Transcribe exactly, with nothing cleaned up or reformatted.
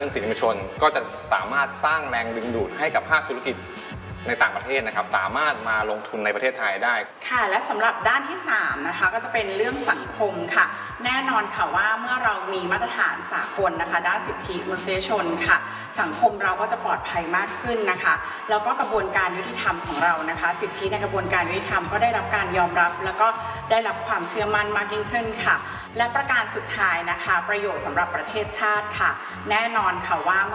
เรื่องสื่อมวลชนก็จะสามารถสร้างแรงดึงดูดให้กับภาคธุรกิจในต่างประเทศนะครับสามารถมาลงทุนในประเทศไทยได้ค่ะและสำหรับด้านที่สามนะคะก็จะเป็นเรื่องสังคมค่ะแน่นอนค่ะว่าเมื่อเรามีมาตรฐานสากลนะคะด้านสิทธิมนุษยชนค่ะสังคมเราก็จะปลอดภัยมากขึ้นนะคะแล้วก็กระบวนการยุติธรรมของเรานะคะสิทธิในกระบวนการยุติธรรมก็ได้รับการยอมรับแล้วก็ได้รับความเชื่อมั่นมากยิ่งขึ้นค่ะและประการสุดท้ายนะคะประโยชน์สำหรับประเทศชาติค่ะแน่นอนค่ะว่า